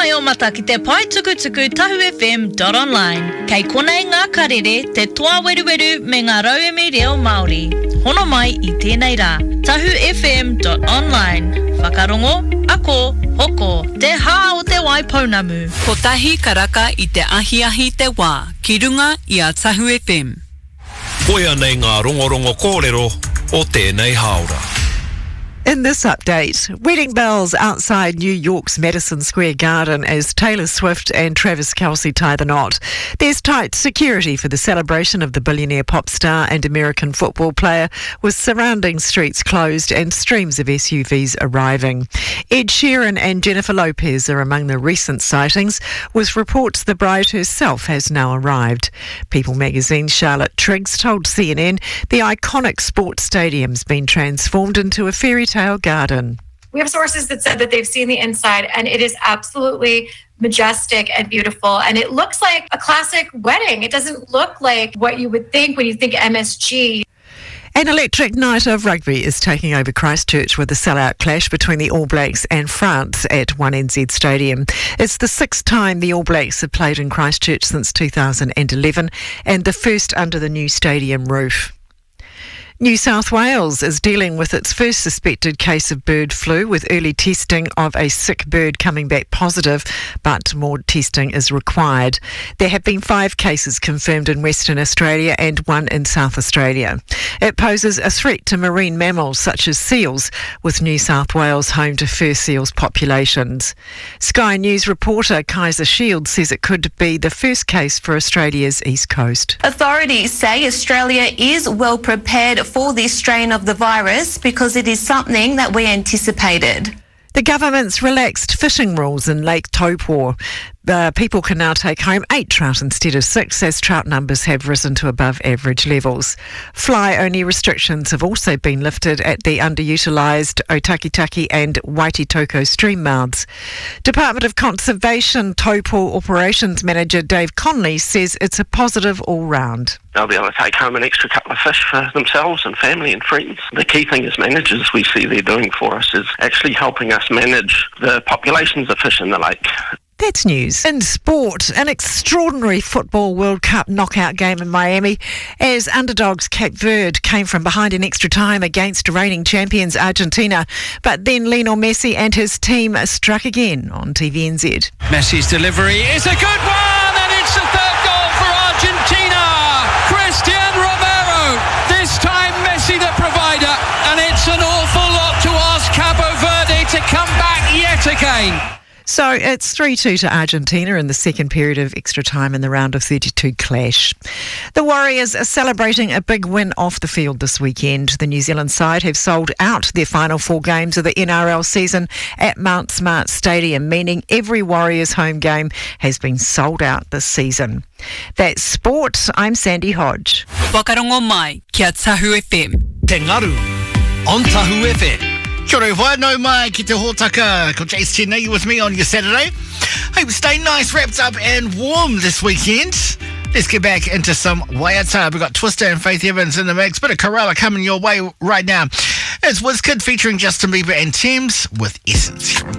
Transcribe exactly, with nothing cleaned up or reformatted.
mai o mata ki te pai tuku tuku tahu f m dot online. Kei konei ngā karere, te toa weru weru me ngā rauemi reo Māori. Hono mai i tēnei rā. tahu f m dot online. Whakarongo, ako, hoko, te hā o te wai pounamu. Ko tahi karaka i te ahi ahi te wā, ki runga i a Tahu F M. Koia nei ngā rongorongo kōrero o tēnei haora. In this update, wedding bells outside New York's Madison Square Garden as Taylor Swift and Travis Kelce tie the knot. There's tight security for the celebration of the billionaire pop star and American football player, with surrounding streets closed and streams of S U Vs arriving. Ed Sheeran and Jennifer Lopez are among the recent sightings, with reports the bride herself has now arrived. People magazine's Charlotte Triggs told C N N the iconic sports stadium's been transformed into a fairy tale garden. We have sources that said that they've seen the inside, and it is absolutely majestic and beautiful. And it looks like a classic wedding. It doesn't look like what you would think when you think M S G. An electric night of rugby is taking over Christchurch with a sellout clash between the All Blacks and France at one N Z Stadium. It's the sixth time the All Blacks have played in Christchurch since two thousand eleven, and the first under the new stadium roof. New South Wales is dealing with its first suspected case of bird flu, with early testing of a sick bird coming back positive, but more testing is required. There have been five cases confirmed in Western Australia and one in South Australia. It poses a threat to marine mammals such as seals, with New South Wales home to fur seals populations. Sky News reporter Kaiser Shields says it could be the first case for Australia's east coast. Authorities say Australia is well prepared for this strain of the virus because it is something that we anticipated. The government's relaxed fishing rules in Lake Taupō. Uh, people can now take home eight trout instead of six, as trout numbers have risen to above average levels. Fly-only restrictions have also been lifted at the underutilised Otakitaki and Waititoko stream mouths. Department of Conservation Taupō Operations Manager Dave Conley says it's a positive all round. They'll be able to take home an extra couple of fish for themselves and family and friends. The key thing as managers we see they're doing for us is actually helping us manage the populations of fish in the lake. That's news. In sport, an extraordinary Football World Cup knockout game in Miami as underdogs Cape Verde came from behind in extra time against reigning champions Argentina. But then Lionel Messi and his team struck again on T V N Z. Messi's delivery is a good one, and it's the third goal for Argentina. Christian Romero. This time Messi the provider, and it's an awful lot to ask Cabo Verde to come back yet again. So it's three two to Argentina in the second period of extra time in the round of thirty-two clash. The Warriors are celebrating a big win off the field this weekend. The New Zealand side have sold out their final four games of the N R L season at Mount Smart Stadium, meaning every Warriors home game has been sold out this season. That's sport. I'm Sandy Hodge. Wakarongo mai, kia Tahu F M. Te Ngaru, on Tahu F M. Kia ora whanau mai ki te hōtaka. Ko Jace Cheney with me on your Saturday. Hope you stay nice, wrapped up and warm this weekend. Let's get back into some waiata. We've got Twister and Faith Evans in the mix. Bit of Corella coming your way right now. It's WizKid featuring Justin Bieber and Thames with Essence.